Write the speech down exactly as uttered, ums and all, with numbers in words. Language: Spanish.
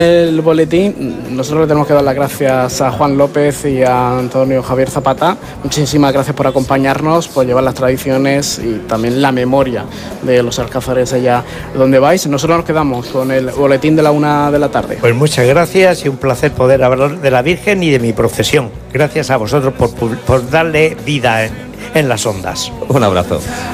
El boletín, nosotros le tenemos que dar las gracias a Juan López y a Antonio Javier Zapata. Muchísimas gracias por acompañarnos, por llevar las tradiciones y también la memoria de los alcázares allá donde vais. Nosotros nos quedamos con el boletín de la una de la tarde. Pues muchas gracias y un placer poder hablar de la Virgen y de mi profesión. Gracias a vosotros por, por darle vida en, en las ondas. Un abrazo.